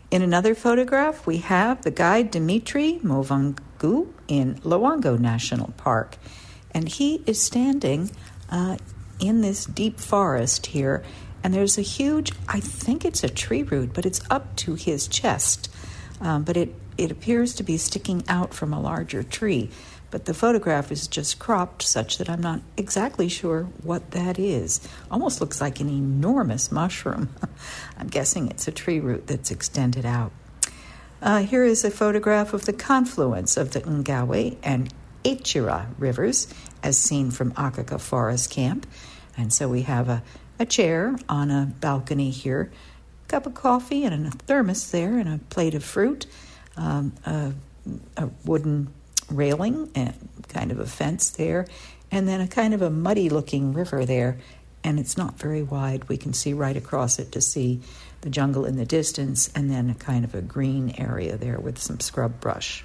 In another photograph, we have the guide Dimitri Movangu in Loango National Park. And he is standing in this deep forest here. And there's a huge, I think it's a tree root, but it's up to his chest. But it appears to be sticking out from a larger tree. But the photograph is just cropped such that I'm not exactly sure what that is. Almost looks like an enormous mushroom. I'm guessing it's a tree root that's extended out. Here is a photograph of the confluence of the Ngawe and Echira rivers as seen from Akaka Forest Camp. And so we have a chair on a balcony here, a cup of coffee and a thermos there and a plate of fruit, a wooden railing and kind of a fence there, and then a kind of a muddy-looking river there, and it's not very wide. We can see right across it to see the jungle in the distance, and then a kind of a green area there with some scrub brush.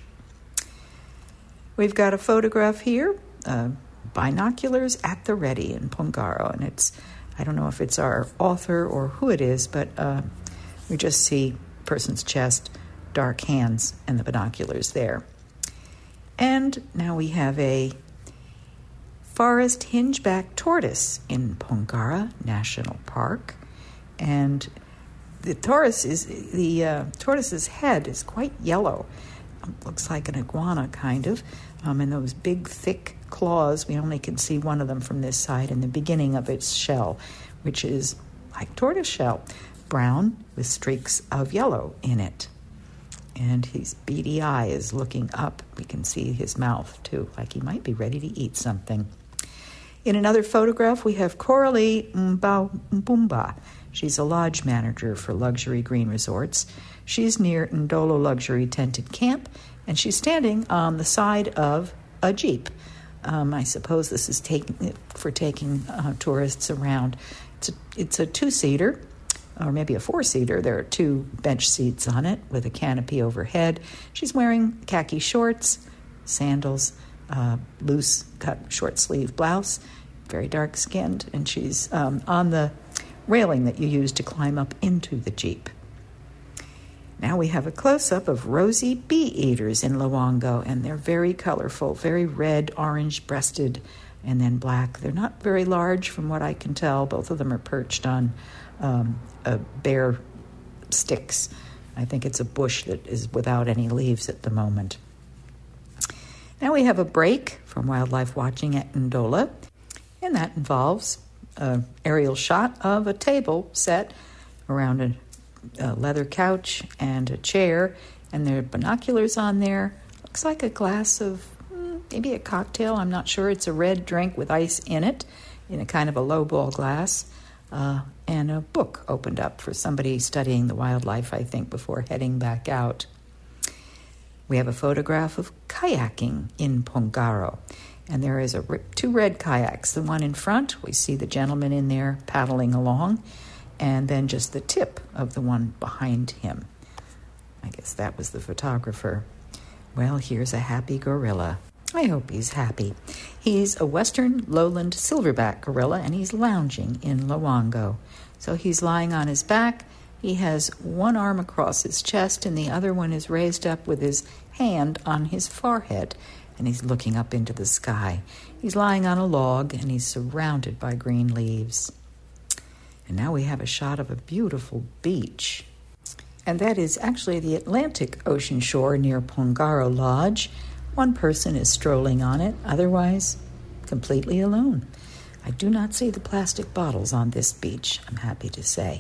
We've got a photograph here, binoculars at the ready in Pongaro, and I don't know if it's our author or who it is, but we just see person's chest, dark hands, and the binoculars there. And now we have a forest hingeback tortoise in Pongara National Park. And the tortoise's head is quite yellow. Looks like an iguana, kind of. And those big, thick claws, we only can see one of them from this side, in the beginning of its shell, which is like tortoise shell, brown with streaks of yellow in it. And his beady eye is looking up. We can see his mouth, too, like he might be ready to eat something. In another photograph, we have Coralie Mbumba. She's a lodge manager for Luxury Green Resorts. She's near Ndolo Luxury Tented Camp, and she's standing on the side of a Jeep. I suppose this is taking tourists around. It's a two-seater, or maybe a four-seater. There are two bench seats on it with a canopy overhead. She's wearing khaki shorts, sandals, loose cut short-sleeve blouse, very dark-skinned, and she's on the railing that you use to climb up into the Jeep. Now we have a close-up of rosy bee-eaters in Loango, and they're very colorful, very red, orange-breasted, and then black. They're not very large from what I can tell. Both of them are perched on bare sticks. I think it's a bush that is without any leaves at the moment. Now we have a break from wildlife watching at Ndola, and that involves an aerial shot of a table set around a leather couch and a chair, and there are binoculars on there. Looks like a glass of maybe a cocktail. I'm not sure. It's a red drink with ice in it, in a kind of a lowball glass. And a book opened up for somebody studying the wildlife, I think, before heading back out. We have a photograph of kayaking in Pongaro, and there is two red kayaks. The one in front, we see the gentleman in there paddling along, and then just the tip of the one behind him. I guess that was the photographer. Well, here's a happy gorilla. I hope he's happy. He's a western lowland silverback gorilla, and he's lounging in Loango. So he's lying on his back. He has one arm across his chest, and the other one is raised up with his hand on his forehead, and he's looking up into the sky. He's lying on a log, and he's surrounded by green leaves. And now we have a shot of a beautiful beach. And that is actually the Atlantic Ocean shore near Pongaro Lodge. One person is strolling on it, otherwise completely alone. I do not see the plastic bottles on this beach, I'm happy to say.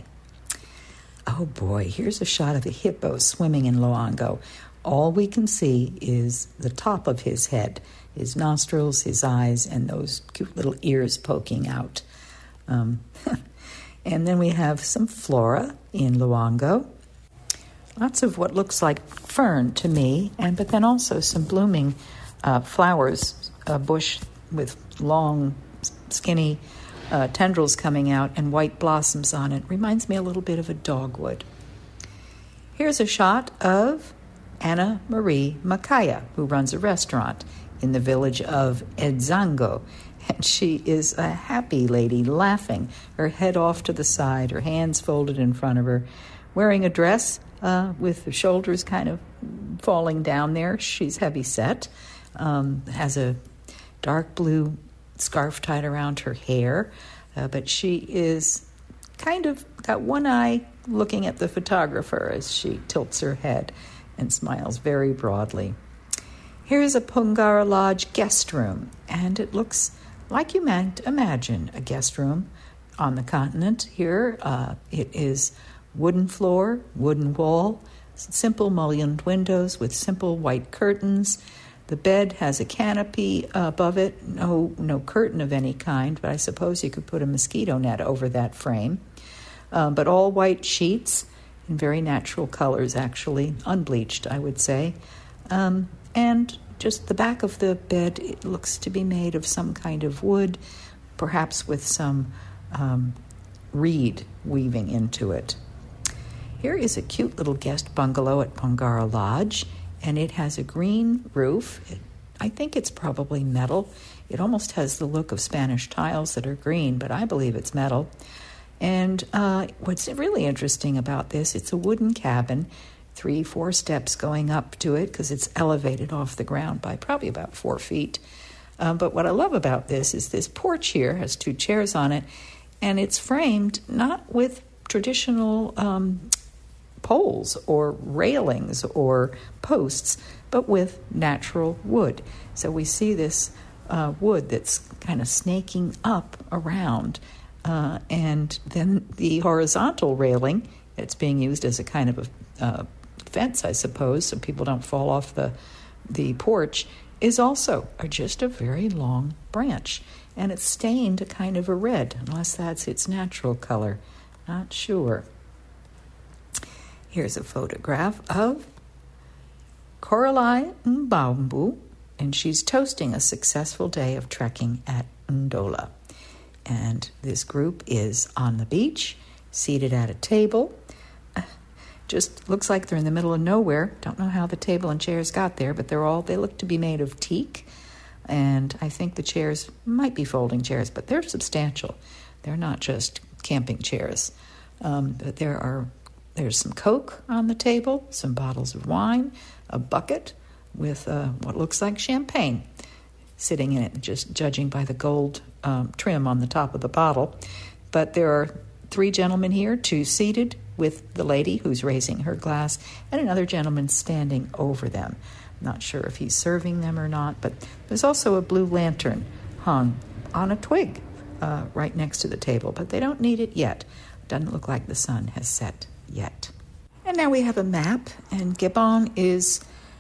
Oh boy, here's a shot of a hippo swimming in Loango. All we can see is the top of his head, his nostrils, his eyes, and those cute little ears poking out. And then we have some flora in Loango. Lots of what looks like fern to me, but then also some blooming flowers, a bush with long, skinny tendrils coming out and white blossoms on it. Reminds me a little bit of a dogwood. Here's a shot of Anna Marie Makaya, who runs a restaurant in the village of Edzango. And she is a happy lady, laughing, her head off to the side, her hands folded in front of her, wearing a dress with the shoulders kind of falling down there. She's heavy set, has a dark blue scarf tied around her hair, but she is kind of got one eye looking at the photographer as she tilts her head and smiles very broadly. Here's a Pungara Lodge guest room, and it looks like you might imagine a guest room on the continent. Here it is wooden floor, wooden wall, simple mullioned windows with simple white curtains. The bed has a canopy above it, no curtain of any kind, but I suppose you could put a mosquito net over that frame. But all white sheets in very natural colors, actually, unbleached, I would say. And just the back of the bed, it looks to be made of some kind of wood, perhaps with some reed weaving into it. Here is a cute little guest bungalow at Pungara Lodge, and it has a green roof. I think it's probably metal. It almost has the look of Spanish tiles that are green, but I believe it's metal. And what's really interesting about this, it's a wooden cabin, 3-4 steps going up to it because it's elevated off the ground by probably about 4 feet. But what I love about this is this porch here has 2 chairs on it, and it's framed not with traditional poles or railings or posts, but with natural wood. So we see this wood that's kind of snaking up around, and then the horizontal railing, it's being used as a kind of a fence, I suppose, so people don't fall off the porch, is also just a very long branch, and it's stained a kind of a red, unless that's its natural color. Not sure. Here's a photograph of Coralie Mbambu, and she's toasting a successful day of trekking at Ndola. And this group is on the beach, seated at a table. Just looks like they're in the middle of nowhere. Don't know how the table and chairs got there, but they look to be made of teak. And I think the chairs might be folding chairs, but they're substantial. They're not just camping chairs. But there's some Coke on the table, some bottles of wine, a bucket with what looks like champagne sitting in it, just judging by the gold trim on the top of the bottle. But there are 3 gentlemen here, 2 seated with the lady who's raising her glass, and another gentleman standing over them. Not sure if he's serving them or not, but there's also a blue lantern hung on a twig right next to the table, but they don't need it yet. Doesn't look like the sun has set yet. And now we have a map, and Gabon is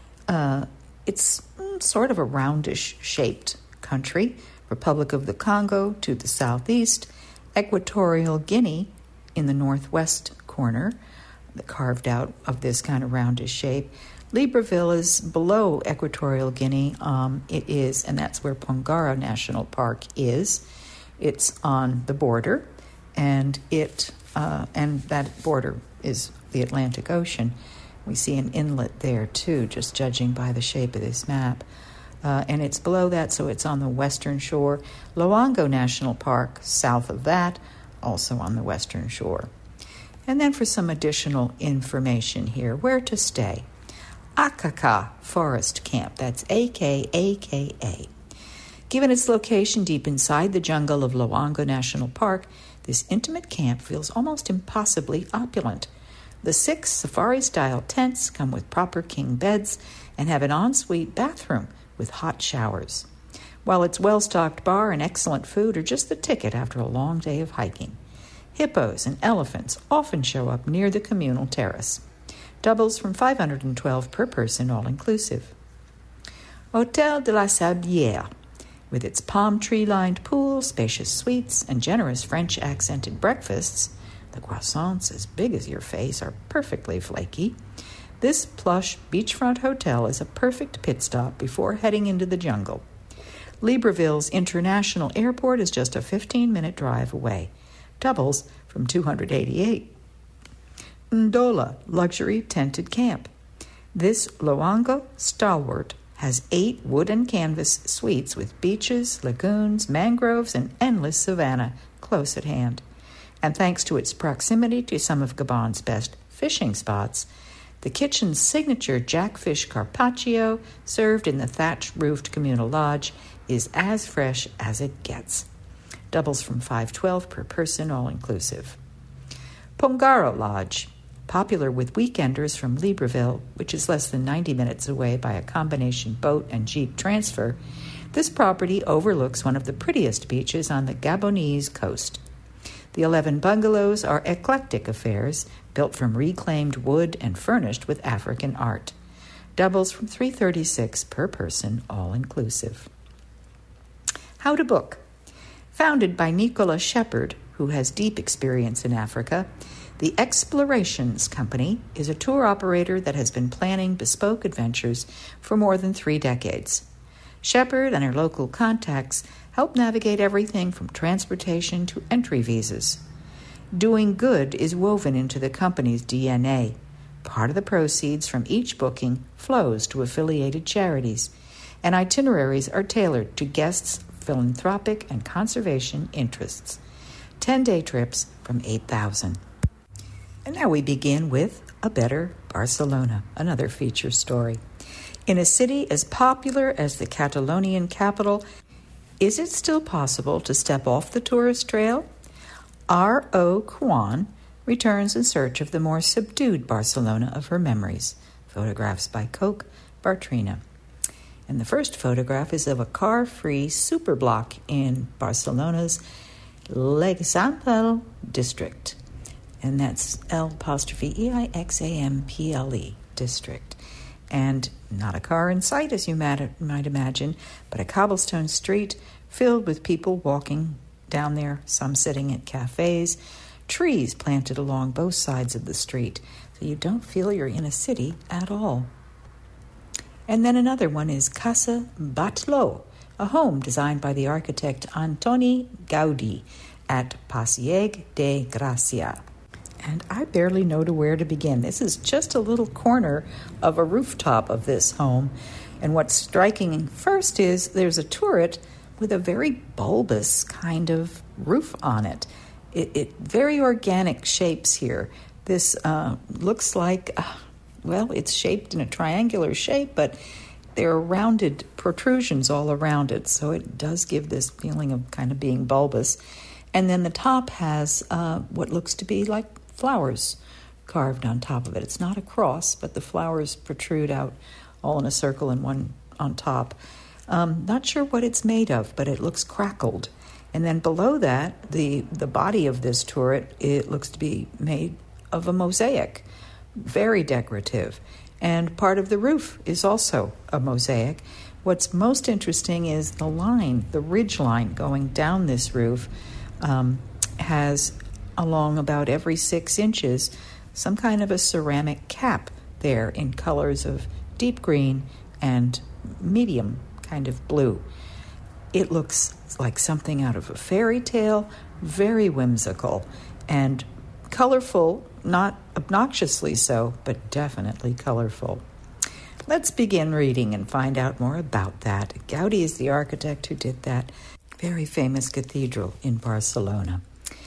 it's sort of a roundish shaped country. Republic of the Congo to the southeast, Equatorial Guinea in the northwest corner, carved out of this kind of roundish shape. Libreville is below Equatorial Guinea. It is, and that's where Pungara National Park is. It's on the border, and that border is the Atlantic Ocean. We see an inlet there too, just judging by the shape of this map. And it's below that, so it's on the western shore. Loango National Park, south of that, also on the western shore. And then for some additional information here, where to stay. Akaka Forest Camp, that's A-K-A-K-A. Given its location deep inside the jungle of Loango National Park, this intimate camp feels almost impossibly opulent. The 6 safari-style tents come with proper king beds and have an ensuite bathroom with hot showers, while its well-stocked bar and excellent food are just the ticket after a long day of hiking. Hippos and elephants often show up near the communal terrace. Doubles from $512 per person, all-inclusive. Hôtel de la Sablière, with its palm tree-lined pool, spacious suites, and generous French-accented breakfasts, the croissants, as big as your face, are perfectly flaky. This plush beachfront hotel is a perfect pit stop before heading into the jungle. Libreville's international airport is just a 15-minute drive away. Doubles from $288. Ndola luxury tented camp. This Loango stalwart has 8 wood and canvas suites with beaches, lagoons, mangroves, and endless savanna close at hand. And thanks to its proximity to some of Gabon's best fishing spots, The kitchen's signature jackfish carpaccio, served in the thatch-roofed communal lodge, is as fresh as it gets. Doubles from $5.12 per person, all-inclusive. Pongaro Lodge, popular with weekenders from Libreville, which is less than 90 minutes away by a combination boat and jeep transfer, this property overlooks one of the prettiest beaches on the Gabonese coast. The 11 bungalows are eclectic affairs, built from reclaimed wood and furnished with African art. Doubles from $3.36 per person, all-inclusive. How to book. Founded by Nicola Shepard, who has deep experience in Africa, the Explorations Company is a tour operator that has been planning bespoke adventures for more than 3 decades. Shepard and her local contacts help navigate everything from transportation to entry visas. Doing good is woven into the company's DNA. Part of the proceeds from each booking flows to affiliated charities, and itineraries are tailored to guests' philanthropic and conservation interests. 10-day trips from $8,000. And now we begin with A Better Barcelona, another feature story. In a city as popular as the Catalonian capital, is it still possible to step off the tourist trail? R.O. Kwan returns in search of the more subdued Barcelona of her memories. Photographs by Coke Bartrina. And the first photograph is of a car-free superblock in Barcelona's L'Eixample district. And that's L'Eixample district. And not a car in sight, as you might imagine, but a cobblestone street filled with people walking down there, some sitting at cafes, trees planted along both sides of the street, so you don't feel you're in a city at all. And then another one is Casa Batlló, a home designed by the architect Antoni Gaudí at Passeig de Gràcia. And I barely know where to begin. This is just a little corner of a rooftop of this home. And what's striking first is there's a turret with a very bulbous kind of roof on it. It very organic shapes here. This looks like, it's shaped in a triangular shape, but there are rounded protrusions all around it. So it does give this feeling of kind of being bulbous. And then the top has what looks to be like flowers carved on top of it. It's not a cross, but the flowers protrude out all in a circle and one on top. Not sure what it's made of, but it looks crackled. And then below that, the body of this turret, it looks to be made of a mosaic, very decorative. And part of the roof is also a mosaic. What's most interesting is the line, the ridge line going down this roof has along about every 6 inches some kind of a ceramic cap there in colors of deep green and medium kind of blue. It looks like something out of a fairy tale, very whimsical and colorful, not obnoxiously so, but definitely colorful. Let's begin reading and find out more about that. Gaudí is the architect who did that very famous cathedral in Barcelona,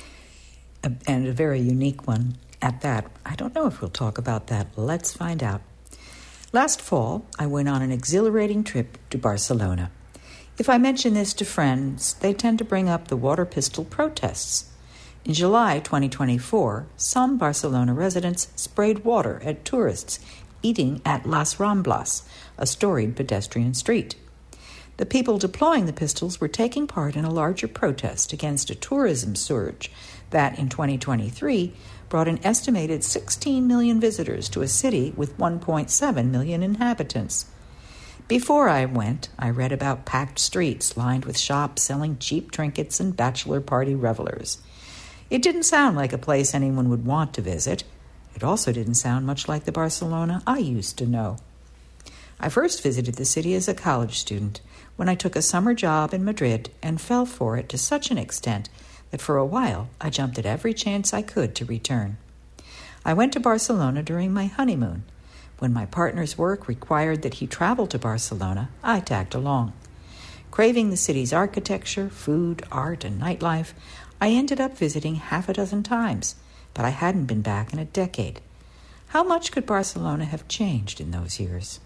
and a very unique one at that. I don't know if we'll talk about that. Let's find out. Last fall, I went on an exhilarating trip to Barcelona. If I mention this to friends, they tend to bring up the water pistol protests. In July 2024, some Barcelona residents sprayed water at tourists eating at Las Ramblas, a storied pedestrian street. The people deploying the pistols were taking part in a larger protest against a tourism surge that, in 2023, brought an estimated 16 million visitors to a city with 1.7 million inhabitants. Before I went, I read about packed streets lined with shops selling cheap trinkets and bachelor party revelers. It didn't sound like a place anyone would want to visit. It also didn't sound much like the Barcelona I used to know. I first visited the city as a college student when I took a summer job in Madrid and fell for it to such an extent that for a while I jumped at every chance I could to return. I went to Barcelona during my honeymoon. When my partner's work required that he travel to Barcelona, I tagged along. Craving the city's architecture, food, art, and nightlife, I ended up visiting 6 times, but I hadn't been back in a decade. How much could Barcelona have changed in those years?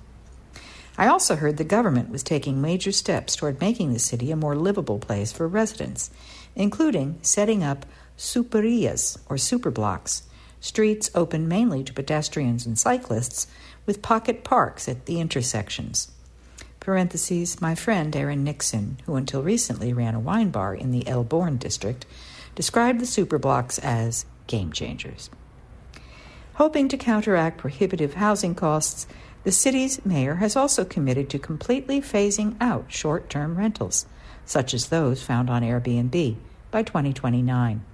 I also heard the government was taking major steps toward making the city a more livable place for residents, including setting up superias, or superblocks, streets open mainly to pedestrians and cyclists, with pocket parks at the intersections. Parentheses, my friend Aaron Nixon, who until recently ran a wine bar in the El Born district, described the superblocks as game changers. Hoping to counteract prohibitive housing costs, the city's mayor has also committed to completely phasing out short-term rentals, such as those found on Airbnb, by 2029.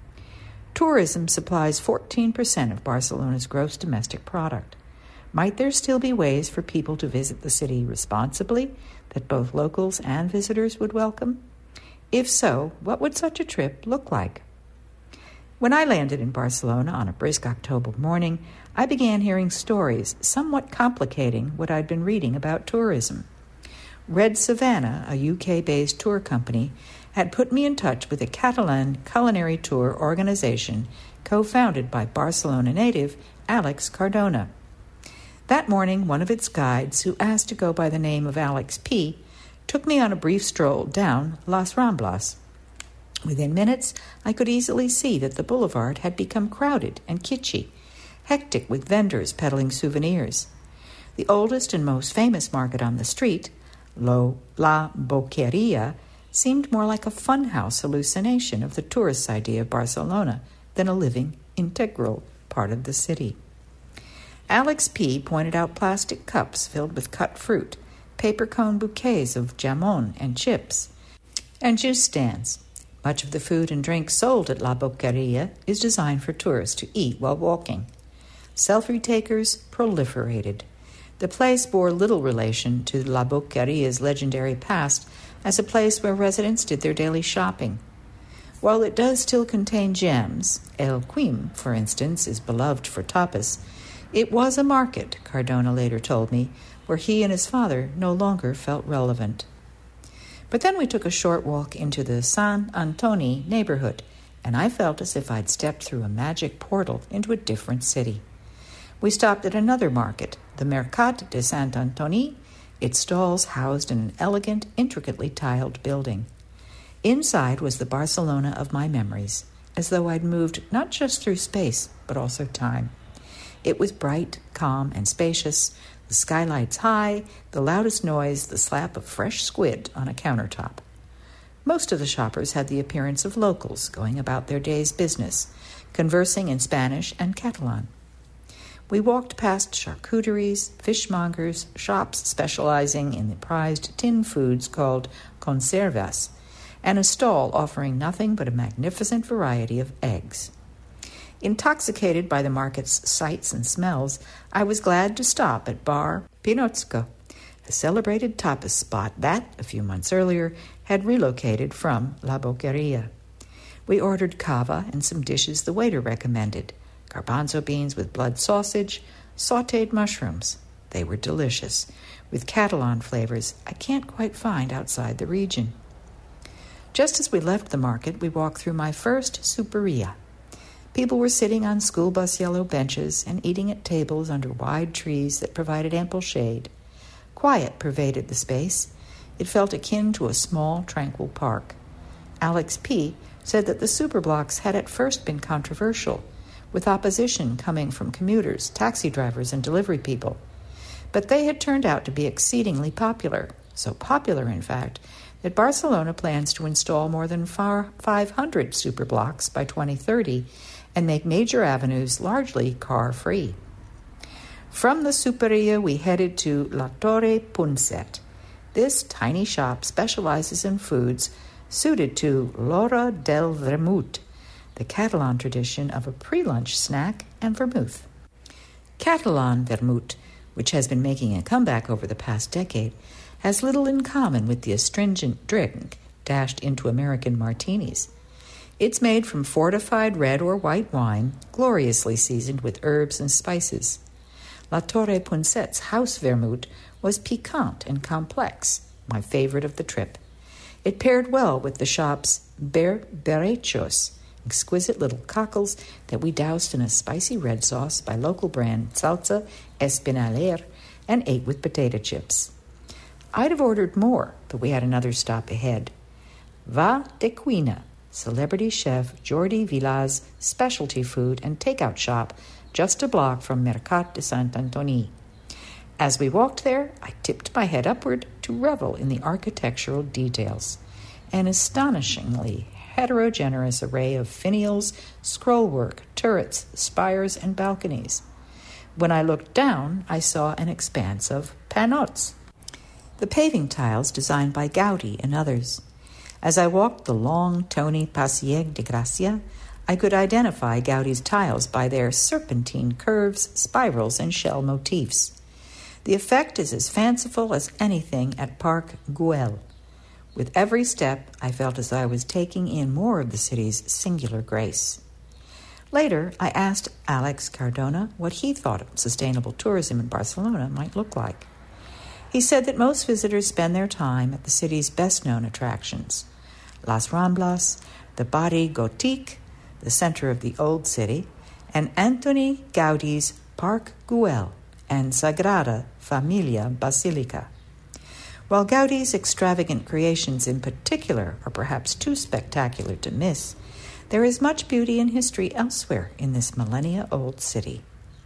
Tourism supplies 14% of Barcelona's gross domestic product. Might there still be ways for people to visit the city responsibly that both locals and visitors would welcome? If so, what would such a trip look like? When I landed in Barcelona on a brisk October morning, I began hearing stories somewhat complicating what I'd been reading about tourism. Red Savannah, a UK-based tour company, had put me in touch with a Catalan culinary tour organization co-founded by Barcelona native Alex Cardona. That morning, one of its guides, who asked to go by the name of Alex P., took me on a brief stroll down Las Ramblas. Within minutes, I could easily see that the boulevard had become crowded and kitschy, hectic with vendors peddling souvenirs. The oldest and most famous market on the street, La Boqueria, seemed more like a funhouse hallucination of the tourist's idea of Barcelona than a living, integral part of the city. Alex P. pointed out plastic cups filled with cut fruit, paper cone bouquets of jamón and chips, and juice stands. Much of the food and drink sold at La Boqueria is designed for tourists to eat while walking. Selfie takers proliferated. The place bore little relation to La Boqueria's legendary past as a place where residents did their daily shopping. While it does still contain gems, El Quim, for instance, is beloved for tapas, it was a market, Cardona later told me, where he and his father no longer felt relevant. But then we took a short walk into the San Antoni neighborhood, and I felt as if I'd stepped through a magic portal into a different city. We stopped at another market, the Mercat de Sant Antoni, its stalls housed in an elegant, intricately tiled building. Inside was the Barcelona of my memories, as though I'd moved not just through space, but also time. It was bright, calm, and spacious, the skylights high, the loudest noise, the slap of fresh squid on a countertop. Most of the shoppers had the appearance of locals going about their day's business, conversing in Spanish and Catalan. We walked past charcuteries, fishmongers, shops specializing in the prized tin foods called conservas, and a stall offering nothing but a magnificent variety of eggs. Intoxicated by the market's sights and smells, I was glad to stop at Bar Pinotsko, a celebrated tapas spot that, a few months earlier, had relocated from La Boqueria. We ordered cava and some dishes the waiter recommended, garbanzo beans with blood sausage, sautéed mushrooms. They were delicious, with Catalan flavors I can't quite find outside the region. Just as we left the market, we walked through my first superia. People were sitting on school bus yellow benches and eating at tables under wide trees that provided ample shade. Quiet pervaded the space. It felt akin to a small, tranquil park. Alex P. said that the superblocks had at first been controversial, with opposition coming from commuters, taxi drivers, and delivery people. But they had turned out to be exceedingly popular, so popular, in fact, that Barcelona plans to install more than 500 superblocks by 2030 and make major avenues largely car-free. From the Superia, we headed to La Torre Punset. This tiny shop specializes in foods suited to l'hora del vermut, the Catalan tradition of a pre-lunch snack and vermouth. Catalan vermut, which has been making a comeback over the past decade, has little in common with the astringent drink dashed into American martinis. It's made from fortified red or white wine, gloriously seasoned with herbs and spices. La Torre Punset's house vermouth was piquant and complex, my favorite of the trip. It paired well with the shop's berberechos, exquisite little cockles that we doused in a spicy red sauce by local brand Salsa Espinaler and ate with potato chips. I'd have ordered more, but we had another stop ahead. Va de Cuina, celebrity chef Jordi Vila's specialty food and takeout shop just a block from Mercat de Sant Antoni. As we walked there, I tipped my head upward to revel in the architectural details. An astonishingly heterogeneous array of finials, scrollwork, turrets, spires, and balconies. When I looked down, I saw an expanse of panots, the paving tiles designed by Gaudi and others. As I walked the long, tony Pasieg de Gracia, I could identify Gaudi's tiles by their serpentine curves, spirals, and shell motifs. The effect is as fanciful as anything at Parc Güell. With every step, I felt as I was taking in more of the city's singular grace. Later, I asked Alex Cardona what he thought of sustainable tourism in Barcelona might look like. He said that most visitors spend their time at the city's best-known attractions: Las Ramblas, the Barri Gòtic, the center of the Old City, and Antoni Gaudi's Parc Güell and Sagrada Familia Basilica. While Gaudi's extravagant creations in particular are perhaps too spectacular to miss, there is much beauty and history elsewhere in this millennia-old city.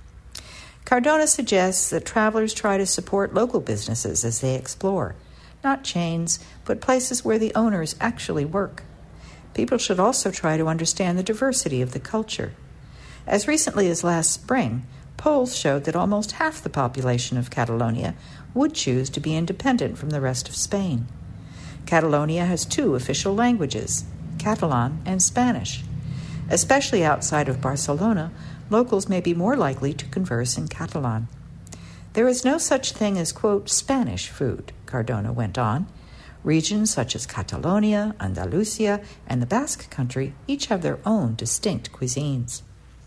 Cardona suggests that travelers try to support local businesses as they explore, not chains, but places where the owners actually work. People should also try to understand the diversity of the culture. As recently as last spring, polls showed that almost half the population of Catalonia would choose to be independent from the rest of Spain. Catalonia has two official languages, Catalan and Spanish. Especially outside of Barcelona, locals may be more likely to converse in Catalan. There is no such thing as, quote, Spanish food, Cardona went on. Regions such as Catalonia, Andalusia, and the Basque Country each have their own distinct cuisines.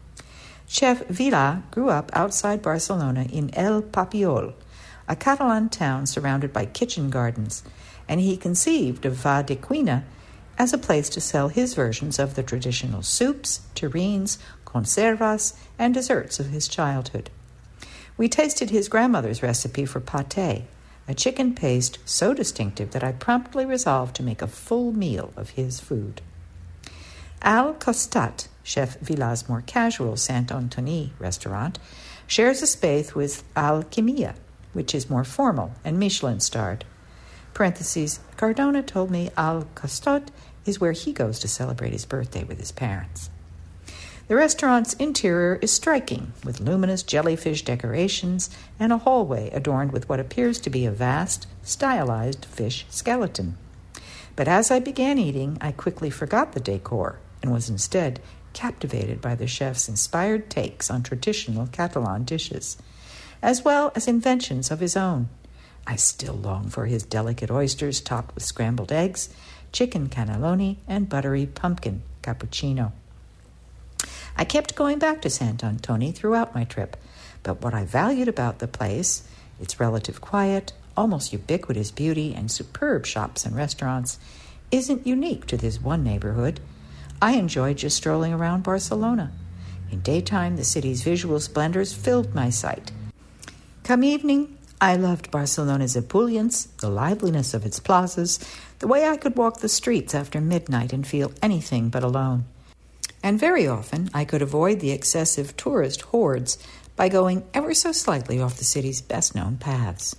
Chef Vila grew up outside Barcelona in El Papiol, a Catalan town surrounded by kitchen gardens, and he conceived of Va de Cuina as a place to sell his versions of the traditional soups, terrines, conservas, and desserts of his childhood. We tasted his grandmother's recipe for pâté, a chicken paste so distinctive that I promptly resolved to make a full meal of his food. Al Costat, Chef Vila's more casual Sant Antoni restaurant, shares a space with Alquimia, which is more formal and Michelin-starred. Parentheses, Cardona told me Al Costat is where he goes to celebrate his birthday with his parents. The restaurant's interior is striking, with luminous jellyfish decorations and a hallway adorned with what appears to be a vast, stylized fish skeleton. But as I began eating, I quickly forgot the decor and was instead captivated by the chef's inspired takes on traditional Catalan dishes, as well as inventions of his own. I still long for his delicate oysters topped with scrambled eggs, chicken cannelloni, and buttery pumpkin cappuccino. I kept going back to Sant Antoni throughout my trip, but what I valued about the place, its relative quiet, almost ubiquitous beauty, and superb shops and restaurants, isn't unique to this one neighborhood. I enjoyed just strolling around Barcelona. In daytime, the city's visual splendors filled my sight. Come evening, I loved Barcelona's ebullience, the liveliness of its plazas, the way I could walk the streets after midnight and feel anything but alone. And very often I could avoid the excessive tourist hordes by going ever so slightly off the city's best-known paths.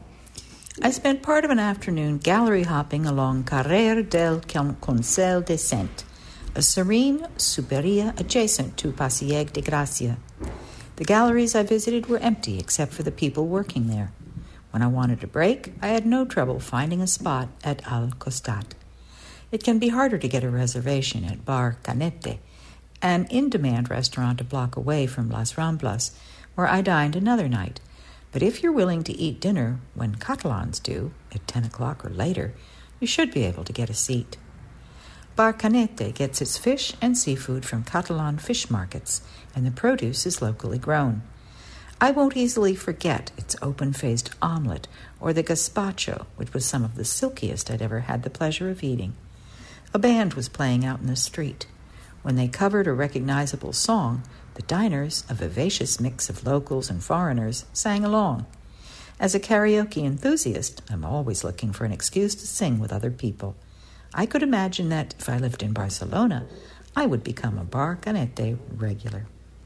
I spent part of an afternoon gallery hopping along Carrer del Consell de Cent, a serene superia adjacent to Pasieg de Gracia. The galleries I visited were empty except for the people working there. When I wanted a break, I had no trouble finding a spot at Al Costat. It can be harder to get a reservation at Bar Canete, an in-demand restaurant a block away from Las Ramblas, where I dined another night. But if you're willing to eat dinner when Catalans do, at 10 o'clock or later, you should be able to get a seat. Bar Canete gets its fish and seafood from Catalan fish markets, and the produce is locally grown. I won't easily forget its open-faced omelet or the gazpacho, which was some of the silkiest I'd ever had the pleasure of eating. A band was playing out in the street. When they covered a recognizable song, the diners, a vivacious mix of locals and foreigners, sang along. As a karaoke enthusiast, I'm always looking for an excuse to sing with other people. I could imagine that if I lived in Barcelona, I would become a Bar Cañete regular.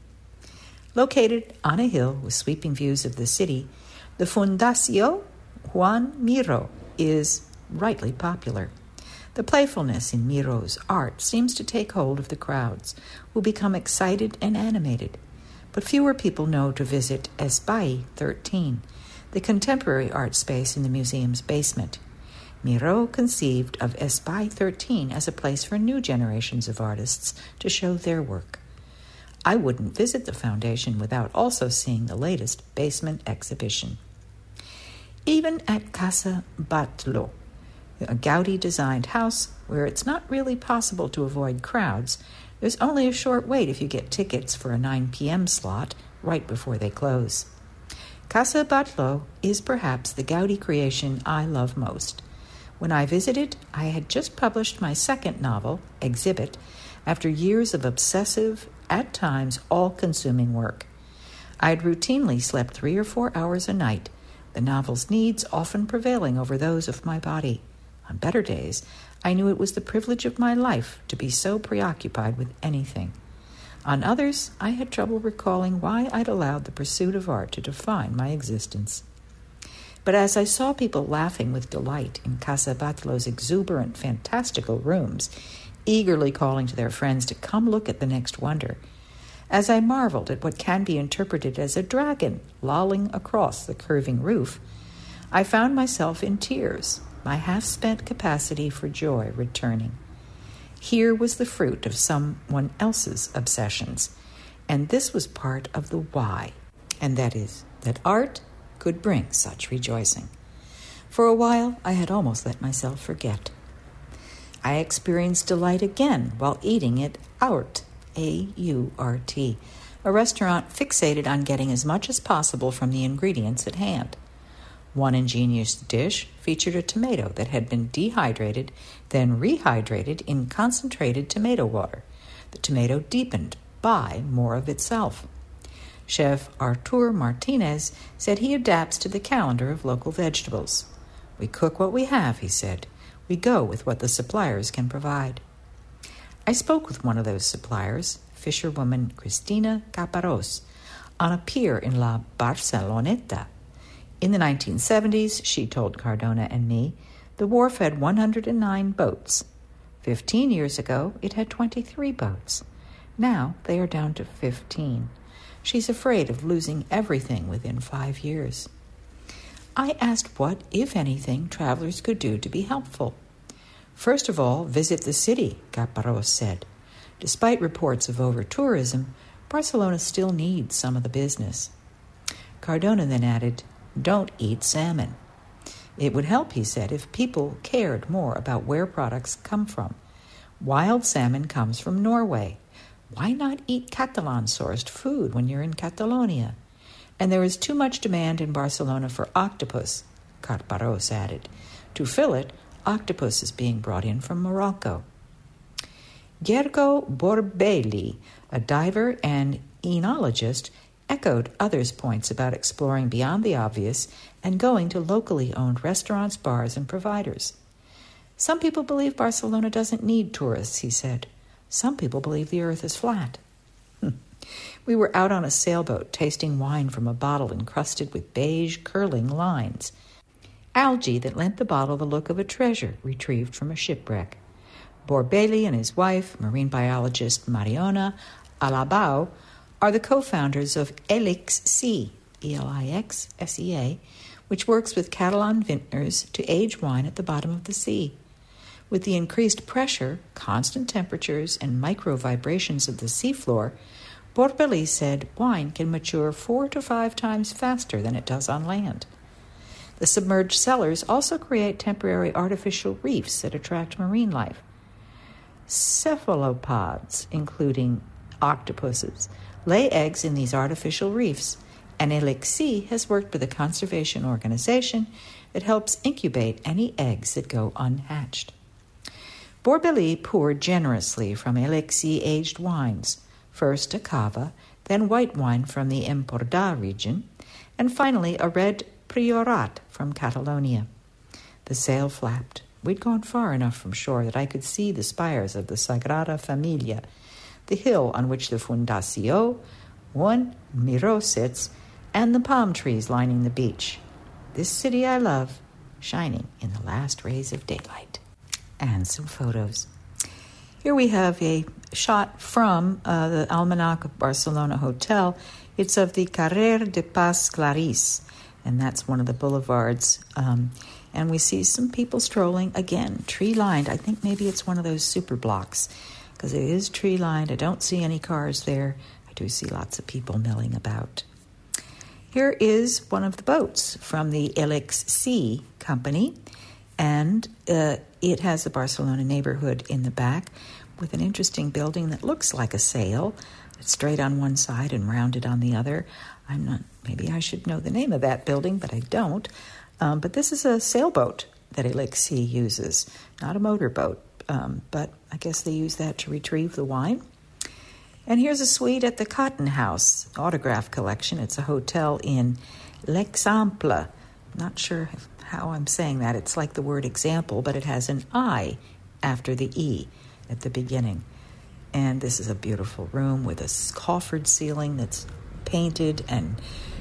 Located on a hill with sweeping views of the city, the Fundació Joan Miró is rightly popular. The playfulness in Miró's art seems to take hold of the crowds, who become excited and animated. But fewer people know to visit Espai 13, the contemporary art space in the museum's basement. Miró conceived of Espai 13 as a place for new generations of artists to show their work. I wouldn't visit the foundation without also seeing the latest basement exhibition. Even at Casa Batlló, a Gaudí-designed house where it's not really possible to avoid crowds, there's only a short wait if you get tickets for a 9 p.m. slot right before they close. Casa Batlló is perhaps the Gaudí creation I love most. When I visited, I had just published my second novel, Exhibit, after years of obsessive, at times all-consuming work. I had routinely slept 3 or 4 hours a night, the novel's needs often prevailing over those of my body. On better days, I knew it was the privilege of my life to be so preoccupied with anything. On others, I had trouble recalling why I'd allowed the pursuit of art to define my existence. But as I saw people laughing with delight in Casa Batlló's exuberant, fantastical rooms, eagerly calling to their friends to come look at the next wonder, as I marveled at what can be interpreted as a dragon lolling across the curving roof, I found myself in tears, my half-spent capacity for joy returning. Here was the fruit of someone else's obsessions, and this was part of the why, and that is that art could bring such rejoicing. For a while, I had almost let myself forget. I experienced delight again while eating at Aurt, A-U-R-T, a restaurant fixated on getting as much as possible from the ingredients at hand. One ingenious dish featured a tomato that had been dehydrated, then rehydrated in concentrated tomato water. The tomato deepened by more of itself. Chef Artur Martinez said he adapts to the calendar of local vegetables. "We cook what we have," he said. "We go with what the suppliers can provide." I spoke with one of those suppliers, fisherwoman Cristina Caparrós, on a pier in La Barceloneta. In the 1970s, she told Cardona and me, the wharf had 109 boats. 15 years ago, it had 23 boats. Now they are down to 15. She's afraid of losing everything within 5 years. I asked what, if anything, travelers could do to be helpful. "First of all, visit the city," Caparrós said. Despite reports of over-tourism, Barcelona still needs some of the business. Cardona then added, "Don't eat salmon." It would help, he said, if people cared more about where products come from. Wild salmon comes from Norway. Why not eat Catalan-sourced food when you're in Catalonia? And there is too much demand in Barcelona for octopus, Caparrós added. To fill it, octopus is being brought in from Morocco. Gergo Borbeli, a diver and enologist, echoed others' points about exploring beyond the obvious and going to locally owned restaurants, bars, and providers. "Some people believe Barcelona doesn't need tourists," he said. "Some people believe the earth is flat." We were out on a sailboat tasting wine from a bottle encrusted with beige, curling lines, algae that lent the bottle the look of a treasure retrieved from a shipwreck. Borbeli and his wife, marine biologist Mariona Alabau, are the co-founders of Elixsea, E-L-I-X-S-E-A, which works with Catalan vintners to age wine at the bottom of the sea. With the increased pressure, constant temperatures, and micro-vibrations of the seafloor, Borbeli said wine can mature 4 to 5 times faster than it does on land. The submerged cellars also create temporary artificial reefs that attract marine life. Cephalopods, including octopuses, lay eggs in these artificial reefs, and Elixsea has worked with a conservation organization that helps incubate any eggs that go unhatched. Borbeli poured generously from Elixir-aged wines, first a cava, then white wine from the Empordà region, and finally a red Priorat from Catalonia. The sail flapped. We'd gone far enough from shore that I could see the spires of the Sagrada Familia, the hill on which the Fundació One Miró sits, and the palm trees lining the beach. This city I love, shining in the last rays of daylight. And some photos. Here we have a shot from the Almanac Barcelona Hotel. It's of the Carrer de Pas Claris, and that's one of the boulevards. And we see some people strolling, again, tree-lined. I think maybe it's one of those super blocks, because it is tree-lined. I don't see any cars there. I do see lots of people milling about. Here is one of the boats from the Elixir company, and it has the Barcelona neighborhood in the back with an interesting building that looks like a sail. It's straight on one side and rounded on the other. Maybe I should know the name of that building, but I don't. But this is a sailboat that Elixir uses, not a motorboat, but I guess they use that to retrieve the wine. And here's a suite at the Cotton House Autograph Collection. It's a hotel in L'Exemple. Not sure how I'm saying that. It's like the word example, but it has an I after the E at the beginning. And this is a beautiful room with a coffered ceiling that's painted and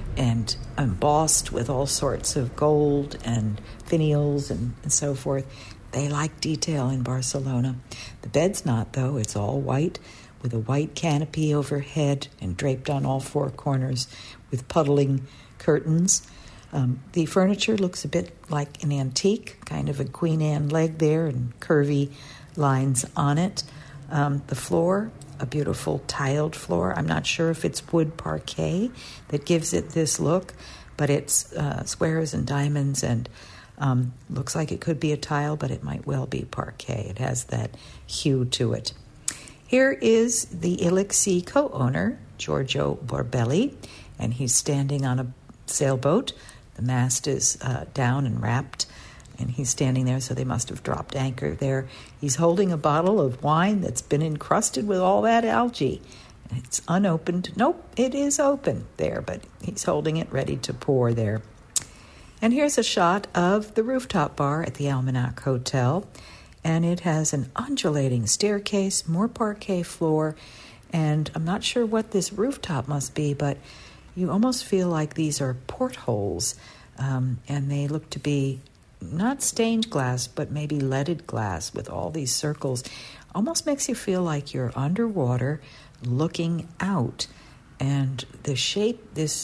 embossed with all sorts of gold and finials and so forth. They like detail in Barcelona. The bed's not, though. It's all white with a white canopy overhead and draped on all four corners with puddling curtains. The furniture looks a bit like an antique, kind of a Queen Anne leg there and curvy lines on it. The floor, a beautiful tiled floor. I'm not sure if it's wood parquet that gives it this look, but it's squares and diamonds and looks like it could be a tile, but it might well be parquet. It has that hue to it. Here is the Elixir co-owner, Giorgio Borbeli, and he's standing on a sailboat. The mast is down and wrapped, and he's standing there, so they must have dropped anchor there. He's holding a bottle of wine that's been encrusted with all that algae. It's unopened. Nope, it is open there, but he's holding it ready to pour there. And here's a shot of the rooftop bar at the Almanac Hotel, and it has an undulating staircase, more parquet floor, and I'm not sure what this rooftop must be, but you almost feel like these are portholes, and they look to be not stained glass, but maybe leaded glass with all these circles. Almost makes you feel like you're underwater looking out. And the shape, there's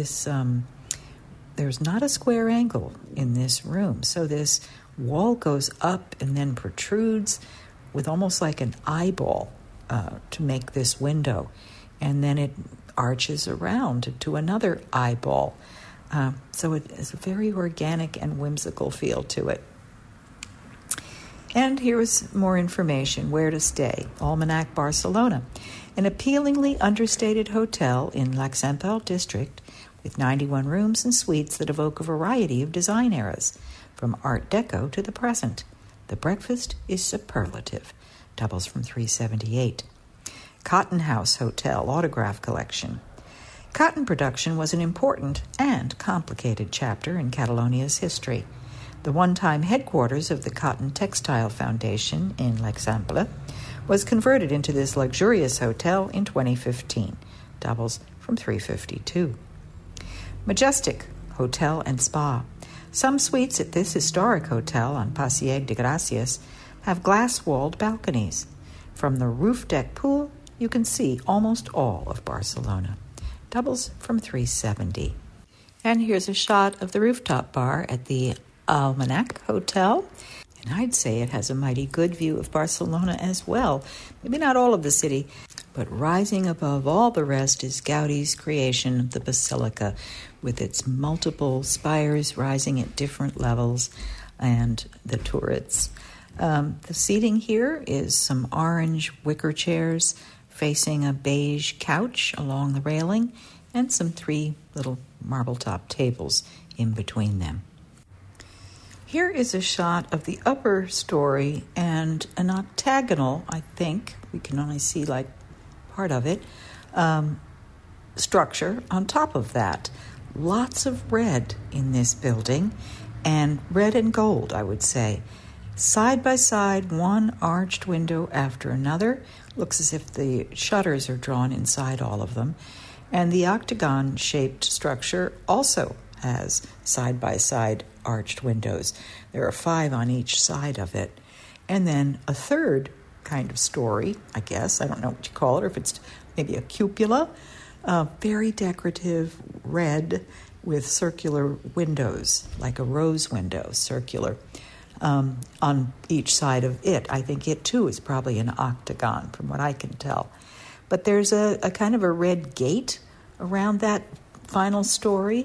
not a square angle in this room. So this wall goes up and then protrudes with almost like an eyeball to make this window. And then it arches around to another eyeball. So it has a very organic and whimsical feel to it. And here's more information, where to stay. Almanac Barcelona, an appealingly understated hotel in L'Exemple district with 91 rooms and suites that evoke a variety of design eras, from Art Deco to the present. The breakfast is superlative, doubles from $378. Cotton House Hotel Autograph Collection. Cotton production was an important and complicated chapter in Catalonia's history. The one-time headquarters of the Cotton Textile Foundation in L'Exemple was converted into this luxurious hotel in 2015, doubles from $352. Majestic Hotel and Spa. Some suites at this historic hotel on Passeig de Gracias have glass-walled balconies. From the roof deck pool, you can see almost all of Barcelona. Doubles from $370. And here's a shot of the rooftop bar at the Almanac Hotel. And I'd say it has a mighty good view of Barcelona as well. Maybe not all of the city, but rising above all the rest is Gaudi's creation of the Basilica, with its multiple spires rising at different levels and the turrets. The seating here is some orange wicker chairs facing a beige couch along the railing and some 3 little marble-top tables in between them. Here is a shot of the upper story and an octagonal, I think, we can only see like part of it, structure on top of that. Lots of red in this building, and red and gold, I would say. Side by side, one arched window after another. Looks as if the shutters are drawn inside all of them. And the octagon-shaped structure also has side-by-side arched windows. There are 5 on each side of it. And then a third kind of story, I guess. I don't know what you call it, or if it's maybe a cupola. Very decorative, red, with circular windows, like a rose window, circular, on each side of it. I think it, too, is probably an octagon, from what I can tell. But there's a kind of a red gate around that final story,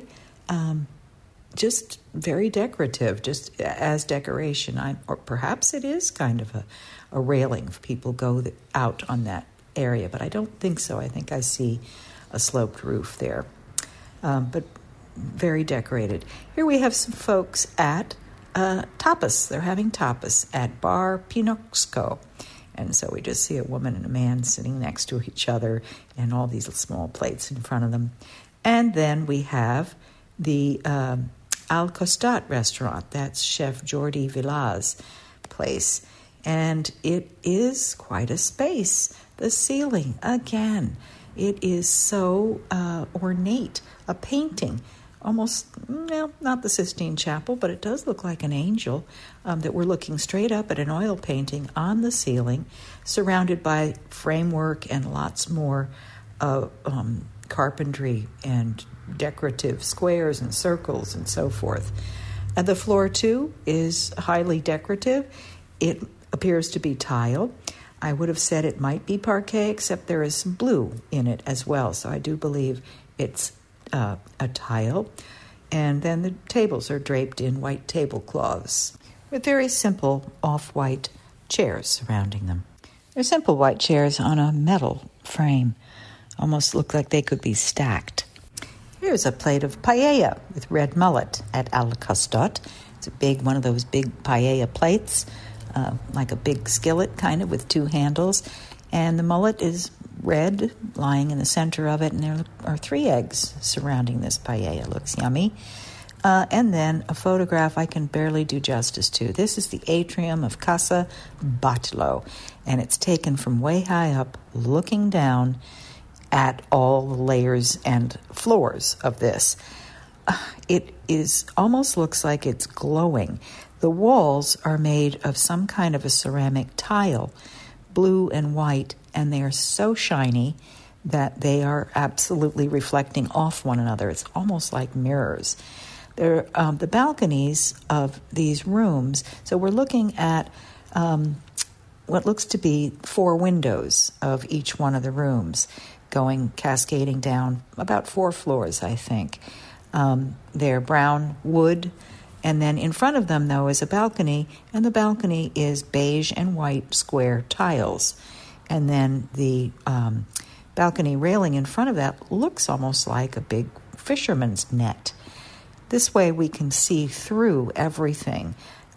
just very decorative, just as decoration. Or perhaps it is kind of a railing if people go out on that area, but I don't think so. I think I see a sloped roof there, but very decorated. Here we have some folks at tapas. They're having tapas at Bar Pinoxco. And so we just see a woman and a man sitting next to each other and all these small plates in front of them. And then we have the Al Costat restaurant. That's Chef Jordi Vila's place. And it is quite a space. The ceiling, again, it is so ornate. A painting, almost, well, not the Sistine Chapel, but it does look like an angel, that we're looking straight up at an oil painting on the ceiling, surrounded by framework and lots more carpentry and decorative squares and circles and so forth. The floor, too, is highly decorative. It appears to be tile. I would have said it might be parquet, except there is some blue in it as well, so I do believe it's a tile. And then the tables are draped in white tablecloths with very simple off-white chairs surrounding them. They're simple white chairs on a metal frame. Almost look like they could be stacked. Here's a plate of paella with red mullet at Al Costat. It's a big, one of those big paella plates, like a big skillet kind of with 2 handles. And the mullet is red, lying in the center of it, and there are 3 eggs surrounding this paella. Looks yummy. And then a photograph I can barely do justice to. This is the atrium of Casa Batlló, and it's taken from way high up, looking down at all the layers and floors of this. It almost looks like it's glowing. The walls are made of some kind of a ceramic tile, blue and white, and they are so shiny that they are absolutely reflecting off one another. It's almost like mirrors. They're the balconies of these rooms. So we're looking at what looks to be 4 windows of each one of the rooms, cascading down about 4 floors, I think. They're brown wood, and then in front of them, though, is a balcony, and the balcony is beige and white square tiles. And then the balcony railing in front of that looks almost like a big fisherman's net. This way we can see through everything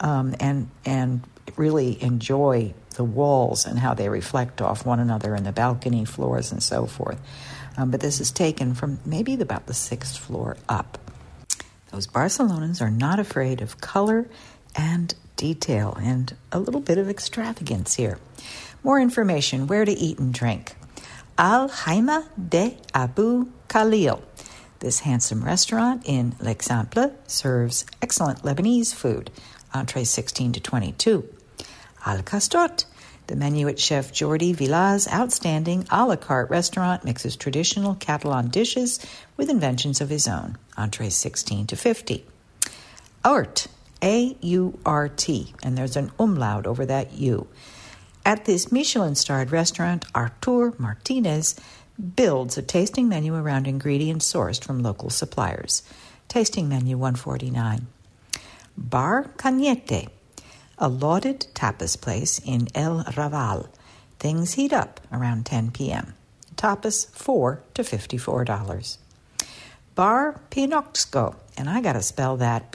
and really enjoy the walls and how they reflect off one another and the balcony floors and so forth. But this is taken from maybe about the 6th floor up. Those Barcelonans are not afraid of color and detail and a little bit of extravagance here. More information, where to eat and drink. Al Haima de Abu Khalil. This handsome restaurant in L'Exemple serves excellent Lebanese food, entrees 16 to 22. Al Costat. The menu at Chef Jordi Vila's outstanding a la carte restaurant mixes traditional Catalan dishes with inventions of his own. Entrees 16 to 50. Aurt, A-U-R-T, and there's an umlaut over that U. At this Michelin-starred restaurant, Artur Martinez builds a tasting menu around ingredients sourced from local suppliers. Tasting menu 149. Bar Cañete, a lauded tapas place in El Raval. Things heat up around 10 p.m. Tapas $4 to $54. Bar Pinoxco and I got to spell that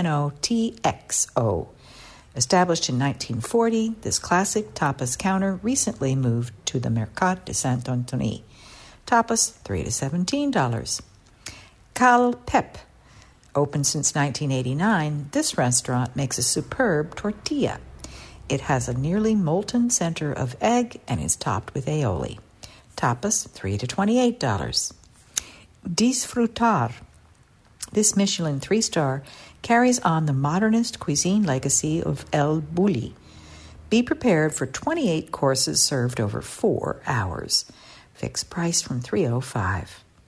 Pinotxo. Established in 1940, this classic tapas counter recently moved to the Mercat de Saint-Antoine. Tapas, $3 to $17. Cal Pep. Opened since 1989, this restaurant makes a superb tortilla. It has a nearly molten center of egg and is topped with aioli. Tapas, $3 to $28. Disfrutar. This Michelin 3-star carries on the modernist cuisine legacy of El Bulli. Be prepared for 28 courses served over 4 hours. Fixed price from $3.05.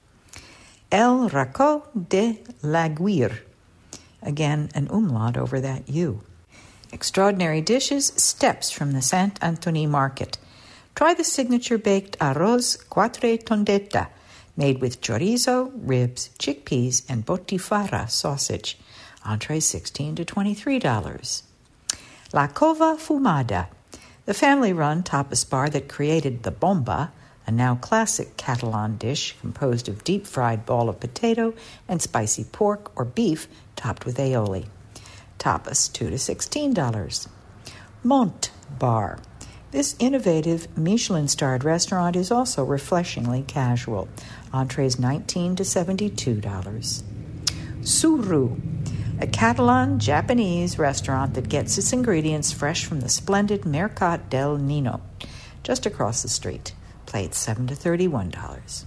El Racó de l'Aguirre. Again, an umlaut over that U. Extraordinary dishes, steps from the Saint-Antoine market. Try the signature baked arroz quatre tondetta, made with chorizo, ribs, chickpeas, and botifarra sausage. Entree $16 to $23. La Cova Fumada, the family-run tapas bar that created the bomba, a now classic Catalan dish composed of deep-fried ball of potato and spicy pork or beef topped with aioli. Tapas, $2 to $16. Mont Bar. This innovative Michelin-starred restaurant is also refreshingly casual. Entrees $19 to $72. Suru, a Catalan-Japanese restaurant that gets its ingredients fresh from the splendid Mercat del Nino, just across the street. Plates $7 to $31.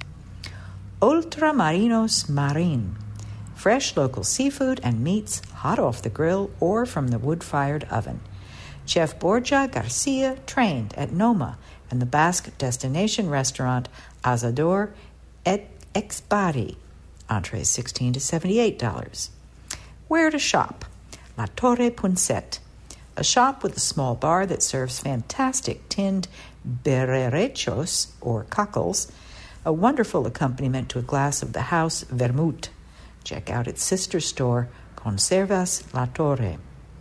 Ultramarinos Marin. Fresh local seafood and meats hot off the grill or from the wood-fired oven. Chef Borja Garcia trained at Noma and the Basque destination restaurant Asador et Expari. Entrees $16 to $78. Where to shop? La Torre Punset, a shop with a small bar that serves fantastic tinned bererechos, or cockles, a wonderful accompaniment to a glass of the house vermouth. Check out its sister store, Conservas La Torre.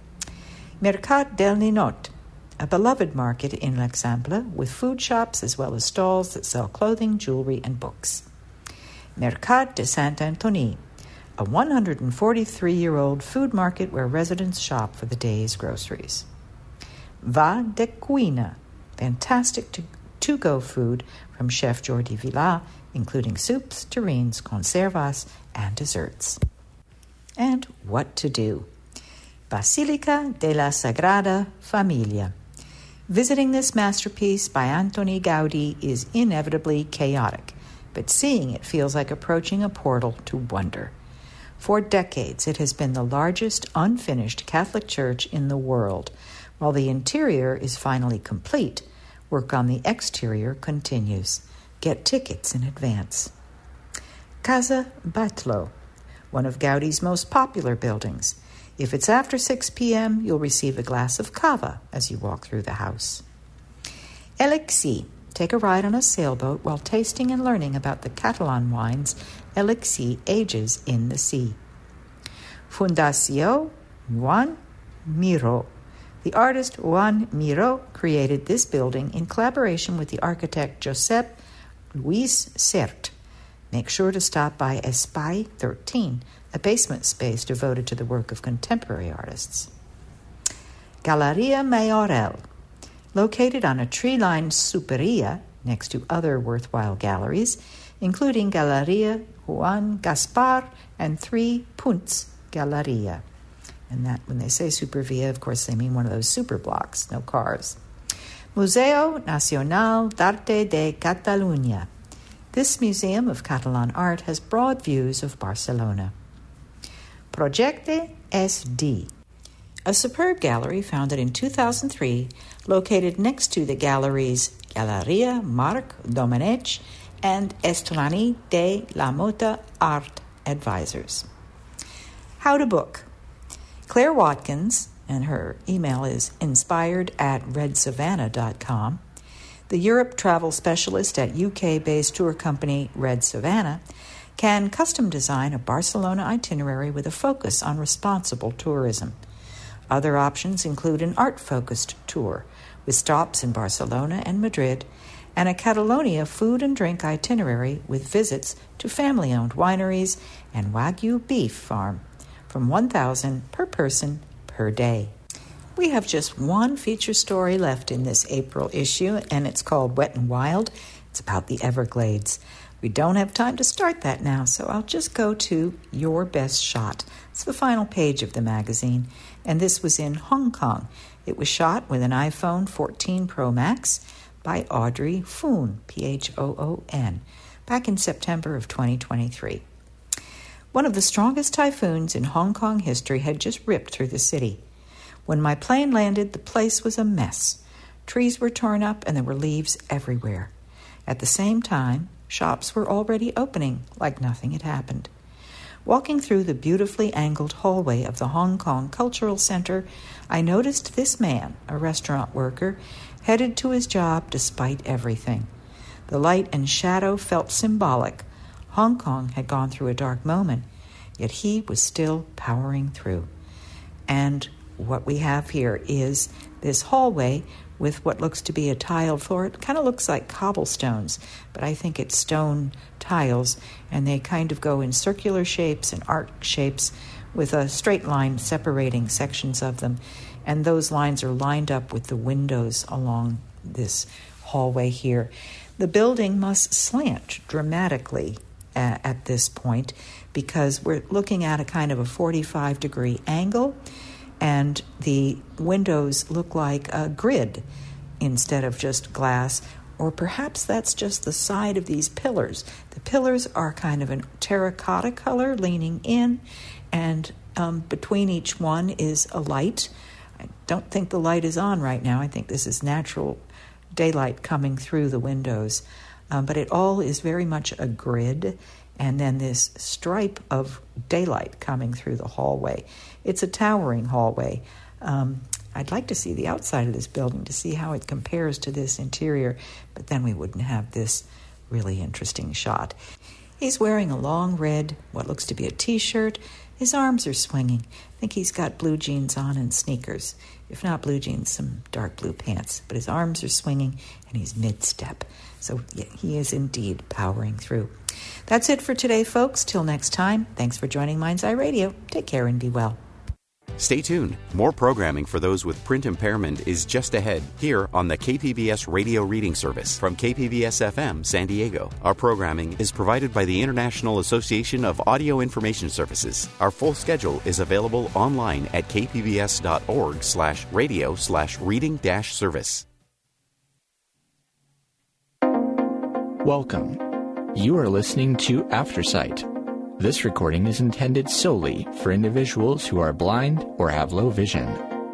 Mercat del Ninot, a beloved market in l'Exemple with food shops as well as stalls that sell clothing, jewelry, and books. Mercat de Saint-Antoine, a 143-year-old food market where residents shop for the day's groceries. Va de Cuina, fantastic to-go food from Chef Jordi Vilà, including soups, terrines, conservas, and desserts. And what to do? Basilica de la Sagrada Familia. Visiting this masterpiece by Antoni Gaudí is inevitably chaotic, but seeing it feels like approaching a portal to wonder. For decades, it has been the largest unfinished Catholic church in the world. While the interior is finally complete, work on the exterior continues. Get tickets in advance. Casa Batlló, one of Gaudí's most popular buildings. If it's after 6 p.m., you'll receive a glass of cava as you walk through the house. Elixir, take a ride on a sailboat while tasting and learning about the Catalan wines Elixir ages in the sea. Fundació Joan Miró. The artist Joan Miró created this building in collaboration with the architect Josep Lluís Sert. Make sure to stop by Espai 13, a basement space devoted to the work of contemporary artists. Galeria Mayorel. Located on a tree-lined superia next to other worthwhile galleries, including Galeria Juan Gaspar and 3 Punts Galeria. And that, when they say supervia, of course, they mean one of those super blocks, no cars. Museo Nacional d'Arte de Catalunya. This museum of Catalan art has broad views of Barcelona. Projecte SD, a superb gallery founded in 2003, located next to the galleries Galeria Marc Domenech and Estolani de la Mota Art Advisors. How to book. Claire Watkins, and her email is inspired@redsavannah.com, the Europe travel specialist at UK-based tour company Red Savannah, can custom design a Barcelona itinerary with a focus on responsible tourism. Other options include an art-focused tour with stops in Barcelona and Madrid, and a Catalonia food and drink itinerary with visits to family-owned wineries and Wagyu beef farm. from $1,000 per person per day. We have just one feature story left in this April issue, and it's called Wet and Wild. It's about the Everglades. We don't have time to start that now, so I'll just go to Your Best Shot. It's the final page of the magazine, and this was in Hong Kong. It was shot with an iPhone 14 Pro Max by Audrey Phoon, Phoon, back in September of 2023. One of the strongest typhoons in Hong Kong history had just ripped through the city. When my plane landed, the place was a mess. Trees were torn up and there were leaves everywhere. At the same time, shops were already opening like nothing had happened. Walking through the beautifully angled hallway of the Hong Kong Cultural Center, I noticed this man, a restaurant worker, headed to his job despite everything. The light and shadow felt symbolic. Hong Kong had gone through a dark moment, yet he was still powering through. And what we have here is this hallway with what looks to be a tiled floor. It kind of looks like cobblestones, but I think it's stone tiles, and they kind of go in circular shapes and arc shapes with a straight line separating sections of them. And those lines are lined up with the windows along this hallway here. The building must slant dramatically at this point because we're looking at a kind of a 45-degree angle, and the windows look like a grid instead of just glass, or perhaps that's just the side of these pillars. The pillars are kind of a terracotta color leaning in, and between each one is a light. I don't think the light is on right now. I think this is natural daylight coming through the windows. But it all is very much a grid, and then this stripe of daylight coming through the hallway. It's a towering hallway. I'd like to see the outside of this building to see how it compares to this interior, but then we wouldn't have this really interesting shot. He's wearing a long red, what looks to be a T-shirt. His arms are swinging. I think he's got blue jeans on and sneakers. If not blue jeans, some dark blue pants. But his arms are swinging, and he's mid-step. So yeah, he is indeed powering through. That's it for today, folks. Till next time, thanks for joining Mind's Eye Radio. Take care and be well. Stay tuned. More programming for those with print impairment is just ahead here on the KPBS Radio Reading Service from KPBS-FM San Diego. Our programming is provided by the International Association of Audio Information Services. Our full schedule is available online at kpbs.org/radio/reading-service. Welcome. You are listening to Aftersight. This recording is intended solely for individuals who are blind or have low vision.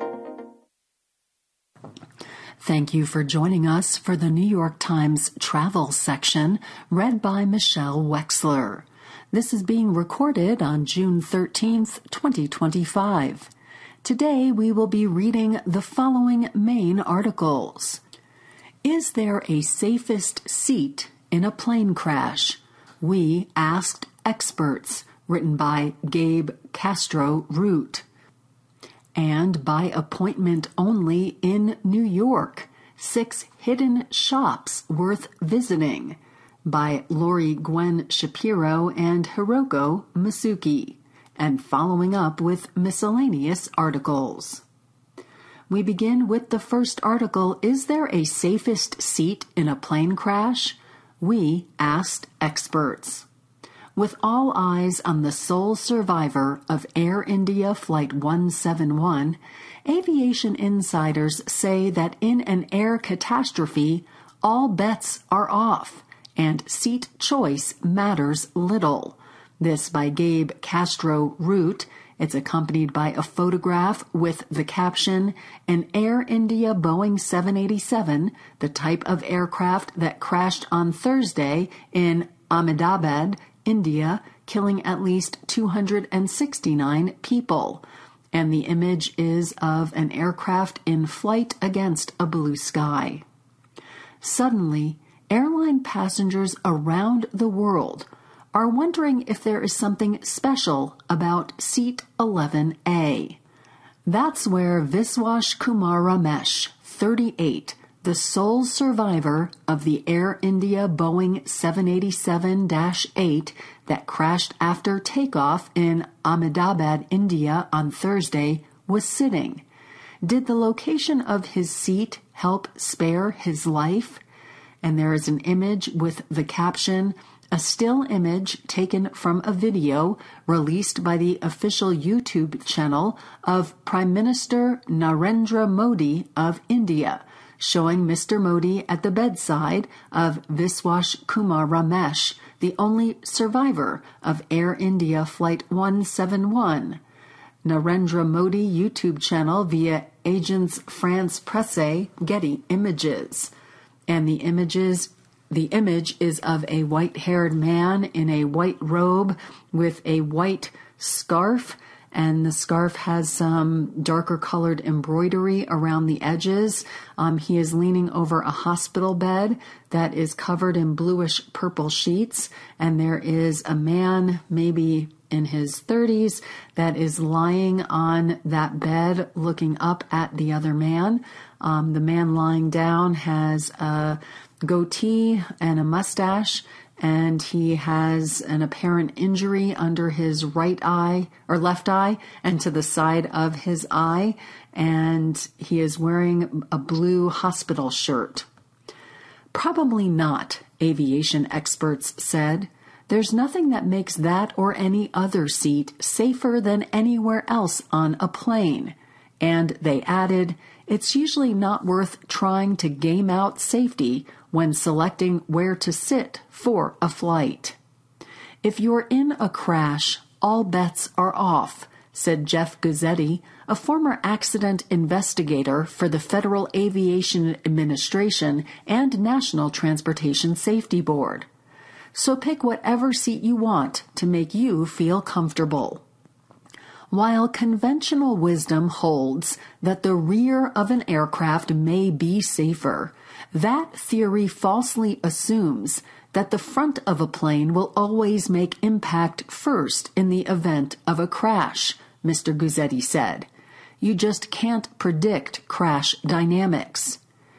Thank you for joining us for the New York Times travel section, read by Michelle Wexler. This is being recorded on June 13th, 2025. Today we will be reading the following main articles. Is there a safest seat in a plane crash? We asked experts, written by Gabe Castro-Root. And by appointment only in New York, 6 hidden shops worth visiting, by Lori Gwen Shapiro and Hiroko Masuki, and following up with miscellaneous articles. We begin with the first article, Is there a safest seat in a plane crash? We asked experts. With all eyes on the sole survivor of Air India Flight 171, aviation insiders say that in an air catastrophe, all bets are off, and seat choice matters little. This by Gabe Castro-Root. It's accompanied by a photograph with the caption, An Air India Boeing 787, the type of aircraft that crashed on Thursday in Ahmedabad, India, killing at least 269 people. And the image is of an aircraft in flight against a blue sky. Suddenly, airline passengers around the world are wondering if there is something special about Seat 11A. That's where Viswash Kumar Ramesh, 38, the sole survivor of the Air India Boeing 787-8 that crashed after takeoff in Ahmedabad, India on Thursday, was sitting. Did the location of his seat help spare his life? And there is an image with the caption, a still image taken from a video released by the official YouTube channel of Prime Minister Narendra Modi of India, showing Mr. Modi at the bedside of Vishwas Kumar Ramesh, the only survivor of Air India Flight 171. Narendra Modi YouTube channel via Agence France Presse, Getty Images. And the image is of a white-haired man in a white robe with a white scarf, and the scarf has some darker colored embroidery around the edges. He is leaning over a hospital bed that is covered in bluish purple sheets, and there is a man, maybe in his 30s, that is lying on that bed looking up at the other man. The man lying down has a goatee and a mustache, and he has an apparent injury under his right eye or left eye and to the side of his eye, and he is wearing a blue hospital shirt. Probably not, aviation experts said. There's nothing that makes that or any other seat safer than anywhere else on a plane. And they added, it's usually not worth trying to game out safety when selecting where to sit for a flight. If you're in a crash, all bets are off, said Jeff Guzzetti, a former accident investigator for the Federal Aviation Administration and National Transportation Safety Board. So pick whatever seat you want to make you feel comfortable. While conventional wisdom holds that the rear of an aircraft may be safer, that theory falsely assumes that the front of a plane will always make impact first in the event of a crash, Mr. Guzzetti said. You just can't predict crash dynamics.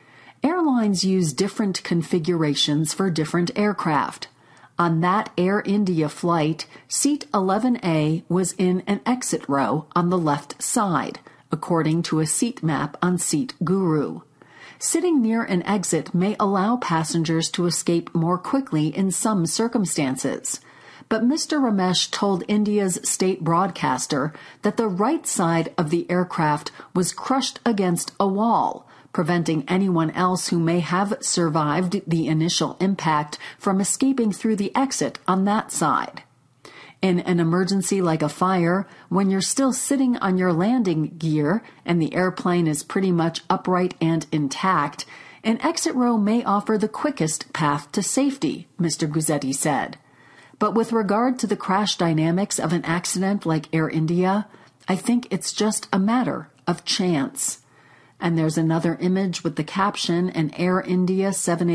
Airlines use different configurations for different aircraft. On that Air India flight, seat 11A was in an exit row on the left side, according to a seat map on Seat Guru. Sitting near an exit may allow passengers to escape more quickly in some circumstances. But Mr. Ramesh told India's state broadcaster that the right side of the aircraft was crushed against a wall, preventing anyone else who may have survived the initial impact from escaping through the exit on that side. In an emergency like a fire, when you're still sitting on your landing gear and the airplane is pretty much upright and intact, an exit row may offer the quickest path to safety, Mr. Guzzetti said. But with regard to the crash dynamics of an accident like Air India, I think it's just a matter of chance. And there's another image with the caption, an Air India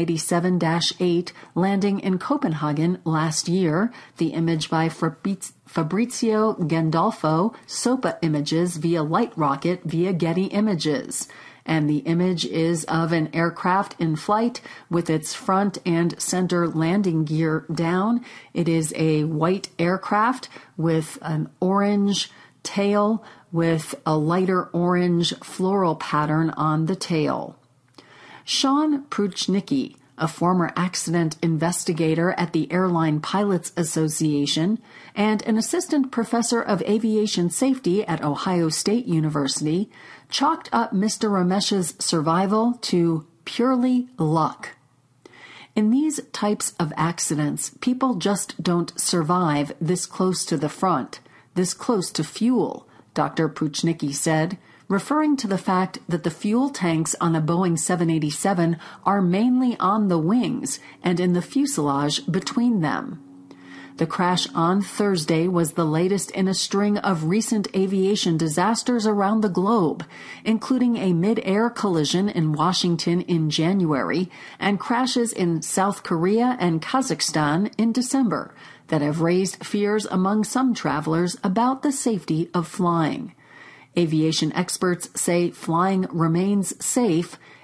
787-8 landing in Copenhagen last year, the image by Fabrizio Gandolfo, SOPA Images via Light Rocket via Getty Images. And the image is of an aircraft in flight with its front and center landing gear down. It is a white aircraft with an orange tail with a lighter orange floral pattern on the tail. Sean Pruchnicki, a former accident investigator at the Airline Pilots Association and an assistant professor of aviation safety at Ohio State University, chalked up Mr. Ramesh's survival to purely luck. In these types of accidents, people just don't survive this close to the front, this close to fuel, Dr. Pruchnicki said, referring to the fact that the fuel tanks on a Boeing 787 are mainly on the wings and in the fuselage between them. The crash on Thursday was the latest in a string of recent aviation disasters around the globe, including a mid-air collision in Washington in January and crashes in South Korea and Kazakhstan in December that have raised fears among some travelers about the safety of flying. Aviation experts say flying remains safe,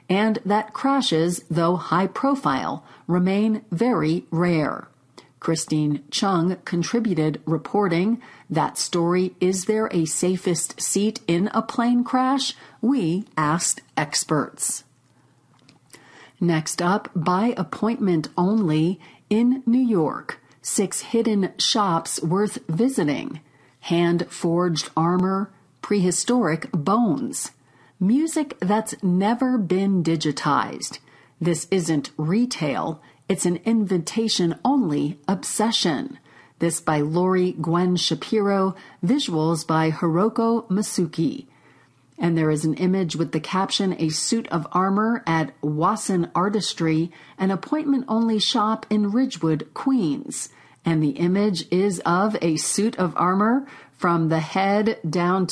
and that crashes, though high profile, remain very rare. Christine Chung contributed, reporting, that story, Is There a Safest Seat in a Plane Crash? We asked experts. Next up, by appointment only, in New York, 6 hidden shops worth visiting. Hand-forged armor, prehistoric bones. Music that's never been digitized. This isn't retail, it's an invitation-only obsession. This by Lori Gwen Shapiro, visuals by Hiroko Masuki. And there is an image with the caption, A Suit of Armor at Wasson Artistry, an appointment-only shop in Ridgewood, Queens. And the image is of a suit of armor from the head down